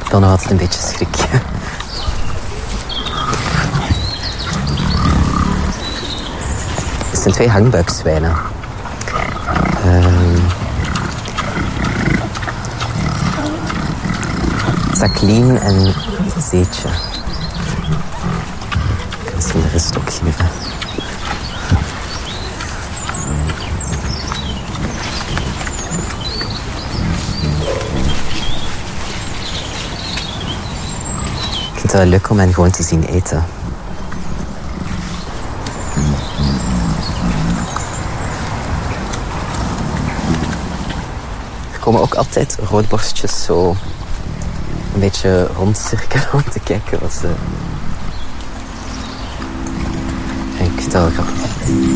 dan nog altijd een beetje schrik. Het zijn 2 hangbuikzwijnen. Jacqueline en Zeetje. Ik kan misschien de rest ook geven. Ik vind het wel leuk om hen gewoon te zien eten. Er komen ook altijd roodborstjes zo een beetje rondcirkelen om te kijken wat ze... En ik vind dat wel grappig.